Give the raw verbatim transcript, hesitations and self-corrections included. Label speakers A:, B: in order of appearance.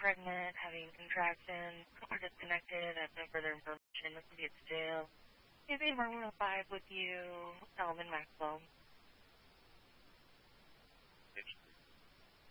A: pregnant, having contractions, or disconnected, I have no further information. This will be at jail. Is a Maroon five with you, Alvin Maxwell.